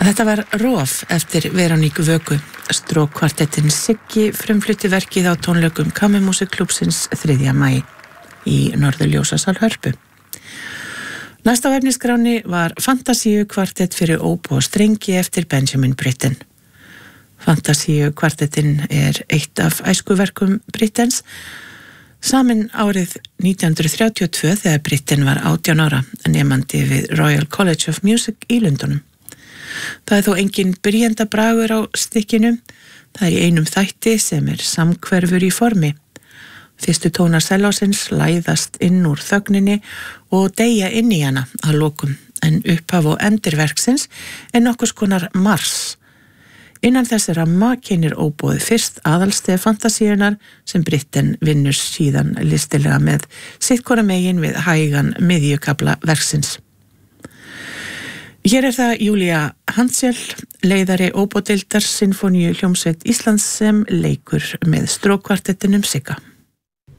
Þetta var Rof eftir Veroníku Vöku. Strókkvartettin Siggi frumflutti verkið á tónleikum Kammermusikklúbbsins 3. maí í Norðurljósasal Hörpu. Næst á efnisskráni var Fantasíukvartett fyrir óbó og strengi eftir Benjamin Britten. Fantasíukvartettin eitt af æskuverkum Brittens, samin árið 1932 þegar Britten var 18 ára, nemandi við Royal College of Music í Lundunum. Það þó engin byrjendabragur á stykkinu. Það í einum þætti sem samhverfur í formi. Fyrstu tónar sellósins læðast inn úr þögninni og deyja inn í hana að lokum, en upphaf og endirverksins nokkurs konar mars. Innan þess ramma kynir óboðið fyrst aðalstef fantasíunar sem Britten vinnur síðan listilega með sittkvora megin við hægan miðjukafla verksins. Hér það Júlía Hansel, leiðari óbódeildar Sinfóníuhljómsveit Íslands sem leikur með strókkvartettinum Sigga.